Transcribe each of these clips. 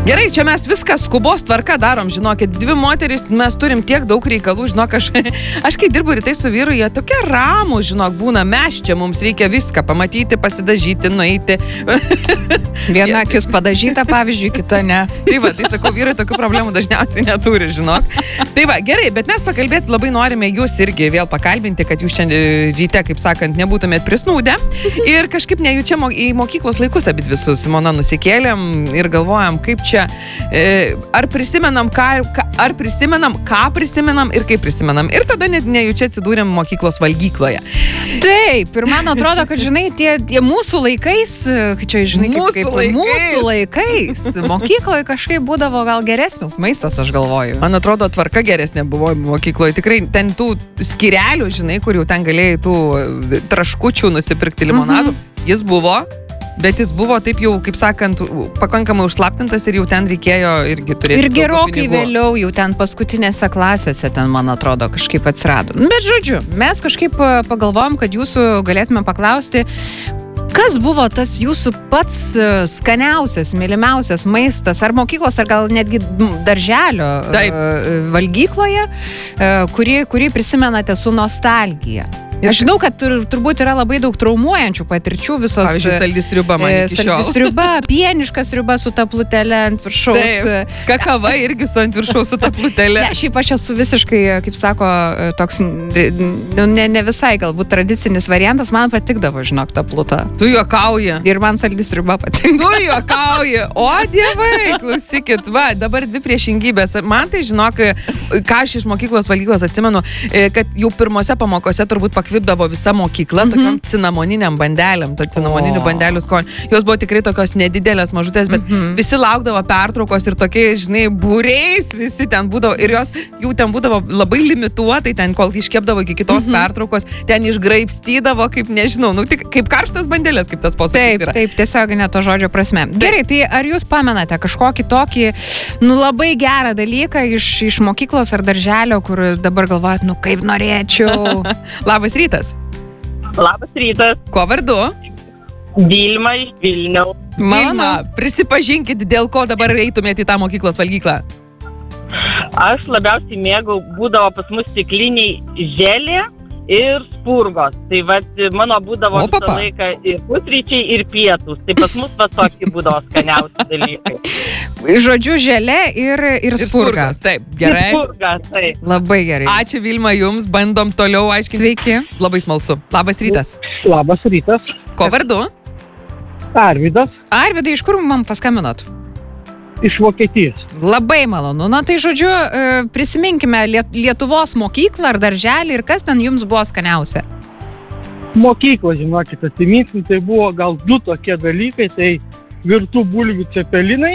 Gerai, čia mes viską skubos tvarka darom, žinokit, 2 moterys, mes turim tiek daug reikalų, žinok, aš kai dirbu rytai su vyru, jie tokie ramų, žinok, būna, mes čia, mums reikia viską pamatyti, pasidažyti, nueiti. Viena akis padažyta, pavyzdžiui, kita ne. Tai va, tai sakau, vyrai tokių problemų dažniausiai neturi, žinok. Tai va, gerai, bet mes pakalbėti labai norime jūs irgi vėl pakalbinti, kad jūs šiandien ryte, kaip sakant, nebūtumėt prisnūdę. Ir kažkaip nejučia į mokyklos laikus abidvi su Simona nusikėlėm ir galvojam, kaip čia, ar prisimenam, ką prisimenam ir kaip prisimenam. Ir tada net nejučia atsidūrėm mokyklos valgykloje. Taip, ir man atrodo, kad, žinai, tie mūsų laikais, čia, žinai, mūsų laikais, mokykloje kažkaip būdavo gal geresnis maistas, aš galvoju. Man atrodo, tvarka geresnė buvo mokykloje. Tikrai ten tų skirelių, žinai, kur jau ten galėjai tų traškučių nusipirkti limonadų, jis buvo. Bet jis buvo taip jau, kaip sakant, pakankamai užslaptintas ir jau ten reikėjo irgi turėti. Ir gerokai vėliau, jau ten paskutinėse klasėse ten, man atrodo, kažkaip atsirado. Bet žodžiu, mes kažkaip pagalvojom, kad jūsų galėtume paklausti, kas buvo tas jūsų pats skaniausias, mylimiausias maistas, ar mokyklos, ar gal netgi darželio valgykloje, kurį prisimenate su nostalgija? Aš žinau, kad turbūt yra labai daug traumuojančių patirčių visos. Pavyzdžiui, saldi sriuba man iki šiol. Saldi sriuba, pieniška sriuba su ta plutelė ant viršaus. Taip, kakava irgi su ant viršaus su ta plutelė. Ne, šiaip aš esu visiškai, kaip sako, toks ne visai galbūt tradicinis variantas, man patikdavo, žinok, ta pluta. Tu juokauji. Ir man saldi sriuba patinka. Tu juokauji. O dievai, klausykit, va, dabar 2 priešingybės. Man tai, žinok, ką aš iš mokyklos valgyklos atsimenu, kad jau pirmose pamokose turbūt pakvipdavo visa mokykla tokiam cinamoniniam bandelėm, to cinamoninių bandelių skonį. Jos buvo tikrai tokios nedidelės, mažutės, bet visi laukdavo pertraukos ir tokie, žinai, būriais visi ten būdavo ir jos jau ten būdavo labai limituotai, ten kol iškepdavo iki kitos pertraukos, ten išgraibstydavo, kaip nežinau, nu tik kaip karštas bandelės, kaip tas posakis yra. Taip, tiesioginė to žodžio prasme. Gerai, tai ar jūs pamenate kažkokį tokį, labai gerą dalyką iš mokyklos ar darželio, kur dabar galvojat, kaip norėčiau? Labas rytas. Labas rytas. Kuo vardu? Vilma iš Vilniaus. Vilma, prisipažinkit, dėl ko dabar eitumėte į tą mokyklos valgyklą? Aš labiausiai mėgau, būdavo pas mus stikliniai želė ir spurgos. Tai mano būdavo visą laiką ir pusryčiai, ir pietus. Tai pas mus tokie būdavo skaniausi dalykai. Žodžiu, želė ir spurgas. Taip, gerai. Spurgas, taip. Labai gerai. Ačiū, Vilma, jums. Bandom toliau aiškinti. Sveiki. Labai smalsu. Labas rytas. Labas rytas. Ko vardu? Arvydas. Arvydai, iš kur man paskambinot? Iš Vokietijos. Labai malonu. Na tai žodžiu, prisiminkime Lietuvos mokyklą ar darželį ir kas ten jums buvo skaniausia? Mokykla, žinokit, atsiminsim, tai buvo gal 2 tokie dalykai, tai virtų bulvių cepelinai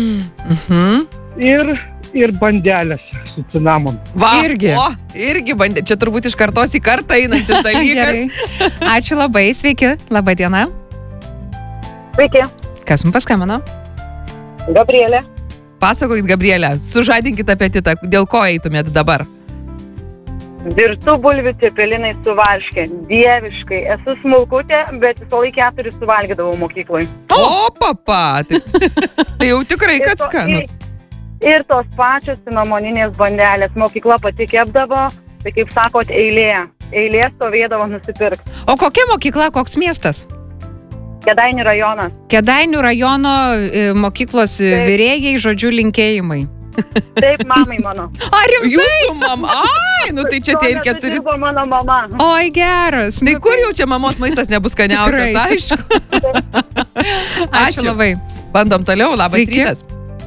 ir bandelės su cinamonu. Va, irgi bandė. Čia turbūt iš kartos į kartą einantis dalykas. Ačiū labai, sveiki. Labą dieną. Sveiki. Kas man paskambino? Gabrielė. Pasakokit, Gabrielė, sužadinkit apetitą, dėl ko eitumėt dabar? Virtų bulvių cepelinai su varške. Dieviškai. Esu smulkutė, bet visą laiką 4 suvalgydavau mokyklai. O, papa! Tai jau tikrai, kad skanus. Ir tos pačios cinamoninės bandelės. Mokykla pati kepdavo, tai kaip sakot, eilė stovėdavo nusipirkti. O kokia mokykla, koks miestas? Kėdainių rajonas. Kėdainių rajono mokyklos virėjai, žodžiu, linkėjimai. Taip, mamai mano. Ar rimtai? Jūsų mama? Ai, nu tai čia tie ir 4. Dirbo mano mama. Oi, geras. Tai kur jau čia mamos maistas nebus skaniausias, aišku. Ačiū labai. Bandom toliau, labas Sveiki. rytas.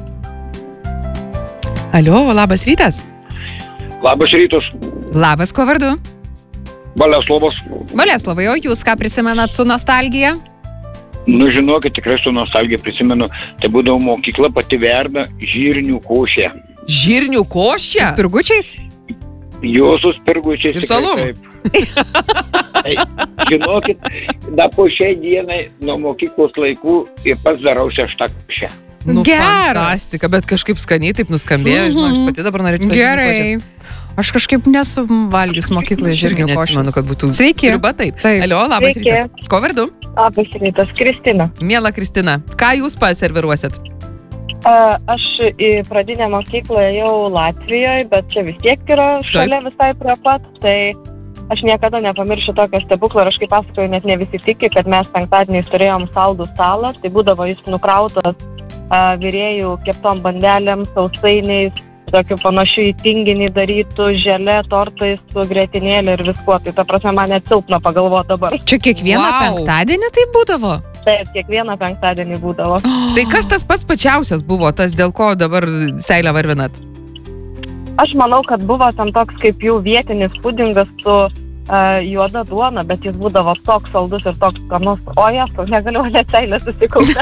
Alio, labas rytas. Labas rytas. Labas, kuo vardu? Boleslovas. Boleslovai, o jūs ką prisimenat su nostalgija? Nu, žinokit, tikrai su nostalgija prisimenu, tai būdavo mokykla pati verda žirnių košė. Žirnių košė? Su spirgučiais? Jo, su spirgučiais. Ir salum? Tai, žinokit, da po šiai dienai nuo mokyklos laikų ir pats darau 6 košę. Nu, Geras. Fantastika, bet kažkaip skaniai taip nuskambėjo, žinau, aš pati dabar norėčiau Gerai. Aš kažkaip nesu valgius mokykloje žirnių košės. Neatsimenu, kad būtų Sveiki. sriuba taip. Taip. Alio, labas Sveiki. rytas. Ko vardu? Labas rytas, Kristina. Miela Kristina, ką jūs paserviruosit? Aš į pradinę mokyklą ėjau Latvijoje, bet čia vis tiek yra šalia visai prie pat, tai aš niekada nepamiršiu tokio stebuklo ir aš kaip pasakoju, net ne visi tiki, kad mes penktadieniais turėjom saldų stalą, tai būdavo jis nukrautas virėjų keptom bandelėm, sausainiais, tokiu panašiu į tinginį darytų, želė, tortais su grietinėlė ir viskuo. Tai ta prasme, man net silpna pagalvoti dabar. Čia kiekvieną penktadienį tai būdavo? Taip, kiekvieną penktadienį būdavo. Tai kas tas pats pačiausias buvo, tas dėl ko dabar seilę varvinat? Aš manau, kad buvo tam toks kaip jų vietinis pudingas su juoda duona, bet jis būdavo toks saldus ir toks skanus. O jas, negaliu net seilę susikaupti.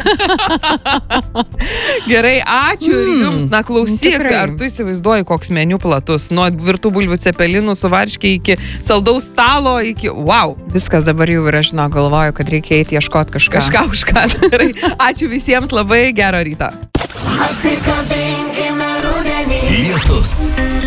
Gerai, ačiū ir jums. Na, klausyk, ar tu įsivaizduoji, koks meniu platus? Nuo virtų bulvių cepelinų su varškė iki saldaus stalo, iki... Wow! Viskas dabar jau yra, žinau, galvoju, kad reikia eiti ieškoti kažką. Kažką. Gerai, ačiū visiems, labai gero ryto. Apsikabinkime rudenį. Lietus.